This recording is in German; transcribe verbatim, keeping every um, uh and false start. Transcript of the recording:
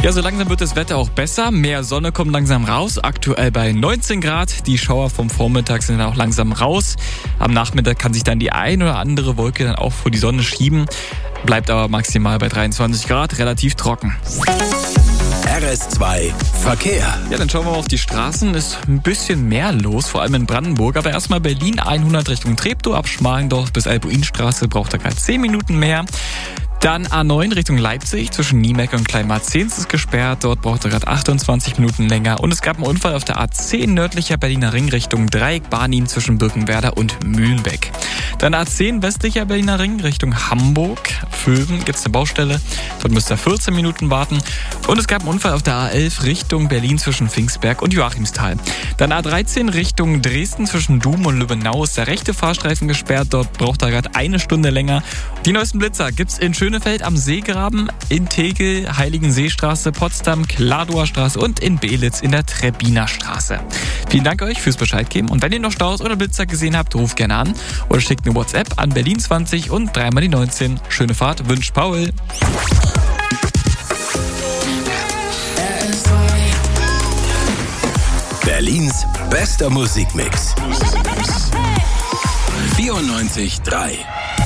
Ja, so langsam wird das Wetter auch besser. Mehr Sonne kommt langsam raus. Aktuell bei neunzehn Grad. Die Schauer vom Vormittag sind dann auch langsam raus. Am Nachmittag kann sich dann die ein oder andere Wolke dann auch vor die Sonne schieben. Bleibt aber maximal bei dreiundzwanzig Grad, relativ trocken. R S zwei Verkehr. Ja, dann schauen wir mal auf die Straßen. Ist ein bisschen mehr los, vor allem in Brandenburg. Aber erstmal Berlin hundert Richtung Treptow. Ab Schmalendorf bis Albuinstraße braucht er gerade zehn Minuten mehr. Dann A neun Richtung Leipzig, zwischen Niemek und Kleinmarzens ist gesperrt. Dort braucht er gerade achtundzwanzig Minuten länger. Und es gab einen Unfall auf der A zehn nördlicher Berliner Ring Richtung Dreieck Barnim zwischen Birkenwerder und Mühlenbeck. Dann A zehn westlicher Berliner Ring Richtung Hamburg. Vögen gibt es eine Baustelle. Dort müsst ihr vierzehn Minuten warten. Und es gab einen Unfall auf der A elf Richtung Berlin zwischen Pfingstberg und Joachimsthal. Dann A dreizehn Richtung Dresden zwischen Dum und Lübbenau ist der rechte Fahrstreifen gesperrt. Dort braucht er gerade eine Stunde länger. Die neuesten Blitzer gibt's in Schönefeld am Seegraben, in Tegel, Heiligenseestraße, Potsdam, Kladower Straße und in Belitz in der Trebbiner Straße. Vielen Dank euch fürs Bescheid geben. Und wenn ihr noch Staus oder Blitzer gesehen habt, ruft gerne an oder schickt eine WhatsApp an Berlin zwanzig und dreimal die neunzehn. Schöne Fahrt, wünscht Paul. Berlins bester Musikmix. vierundneunzig Komma drei